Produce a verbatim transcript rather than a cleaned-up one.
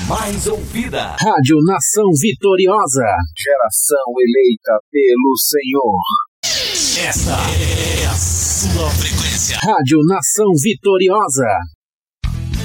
mais ouvida. Rádio Nação Vitoriosa. Geração eleita pelo Senhor. Esta é a sua frequência. Rádio Nação Vitoriosa.